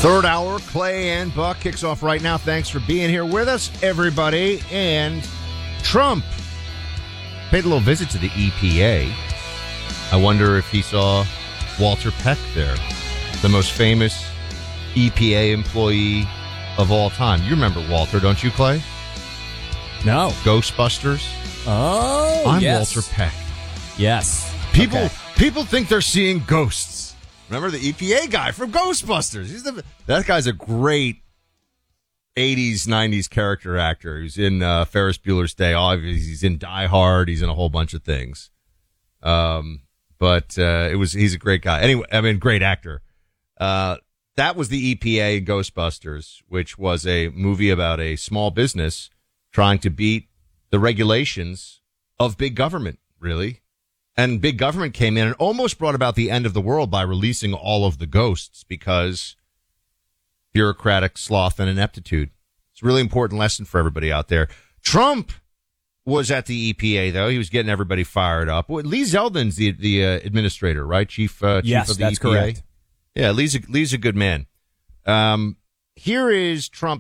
Third hour, Clay and Buck kicks off right now. Thanks for being here with us, everybody. And Trump paid a little visit to the EPA. I wonder if he saw Walter Peck there, the most famous EPA employee of all time. You remember Walter, don't you, Clay? No. Ghostbusters. Oh, I'm yes. Walter Peck. Yes. People think they're seeing ghosts. Remember the EPA guy from Ghostbusters? That guy's a great 80s, 90s character actor. He's in Ferris Bueller's Day Off. He's in Die Hard. He's in a whole bunch of things. But he's a great guy. Anyway, I mean, great actor. That was the EPA Ghostbusters, which was a movie about a small business trying to beat the regulations of big government, really. And big government came in and almost brought about the end of the world by releasing all of the ghosts because bureaucratic sloth and ineptitude. It's a really important lesson for everybody out there. Trump was at the EPA, though. He was getting everybody fired up. Well, Lee Zeldin's the administrator, right? Chief yes, of the that's EPA? correct. Yeah, Lee's a good man. Here is Trump